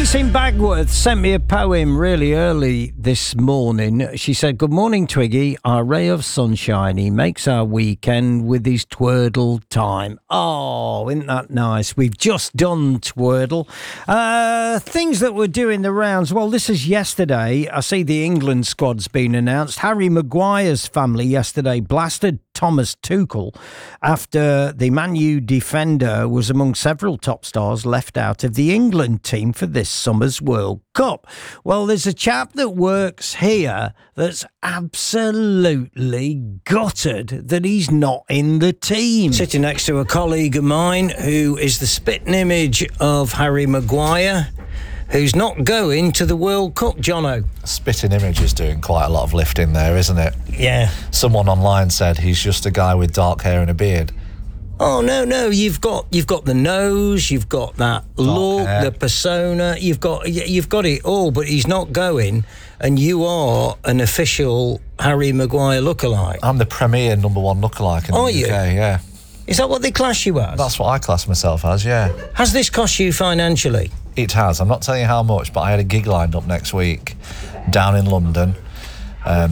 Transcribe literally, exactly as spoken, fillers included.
Denise in Bagworth sent me a poem really early this morning. She said, "Good morning, Twiggy. Our ray of sunshine. He makes our weekend with his twirtle time." Oh, isn't that nice? We've just done twirtle. Uh, things that were doing the rounds. Well, this is yesterday. I see the England squad's been announced. Harry Maguire's family yesterday blasted Thomas Tuchel after the Man U defender was among several top stars left out of the England team for this summer's World Cup. Well, there's a chap that works here that's absolutely gutted that he's not in the team. Sitting next to a colleague of mine who is the spitting image of Harry Maguire, who's not going to the World Cup, Jono. Spitting image is doing quite a lot of lifting there, isn't it? Yeah. Someone online said he's just a guy with dark hair and a beard. Oh no, no! You've got you've got the nose, you've got that look, hair. the persona. You've got you've got it all, but he's not going, and you are an official Harry Maguire lookalike. I'm the premier number one lookalike in the Are U K. you? Yeah. Is that what they class you as? That's what I class myself as. Yeah. Has this cost you financially? It has. I'm not telling you how much, but I had a gig lined up next week down in London. Um,